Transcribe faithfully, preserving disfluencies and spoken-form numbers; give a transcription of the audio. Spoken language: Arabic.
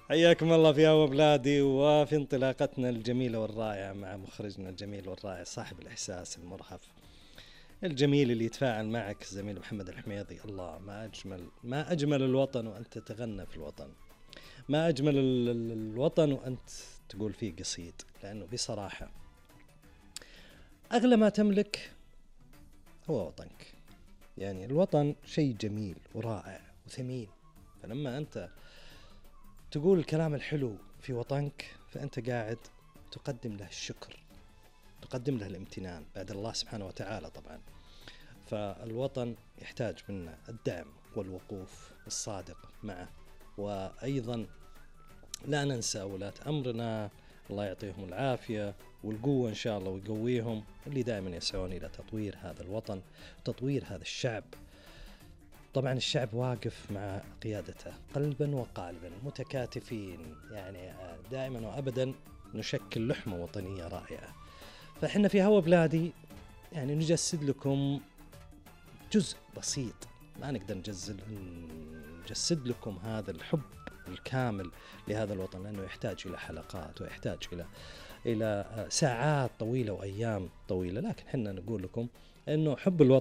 حياكم الله في هوا بلادي، وفي انطلاقتنا الجميلة والرائعة مع مخرجنا الجميل والرائع صاحب الإحساس المرهف الجميل اللي يتفاعل معك زميل محمد الحميدي. الله، ما أجمل ما أجمل الوطن وأنت تتغنى في الوطن، ما أجمل ال- ال- الوطن وأنت تقول فيه قصيد. لأنه بصراحة أغلى ما تملك هو وطنك. يعني الوطن شيء جميل ورائع وثمين، فلما أنت تقول الكلام الحلو في وطنك فأنت قاعد تقدم له الشكر، تقدم له الامتنان بعد الله سبحانه وتعالى طبعا. فالوطن يحتاج منا الدعم والوقوف الصادق معه. وأيضا لا ننسى ولاة أمرنا، الله يعطيهم العافية والقوة إن شاء الله ويقويهم، اللي دائما يسعون إلى تطوير هذا الوطن، تطوير هذا الشعب. طبعا الشعب واقف مع قيادته قلبا وقالبا متكاتفين، يعني دائما وأبدا نشكل لحمة وطنية رائعة. فإحنا في هوا بلادي يعني نجسد لكم جزء بسيط، ما نقدر نجزل نجسد لكم هذا الحب الكامل لهذا الوطن، لأنه يحتاج إلى حلقات ويحتاج إلى إلى ساعات طويلة وأيام طويلة. لكن حنا نقول لكم أنه حب الوطن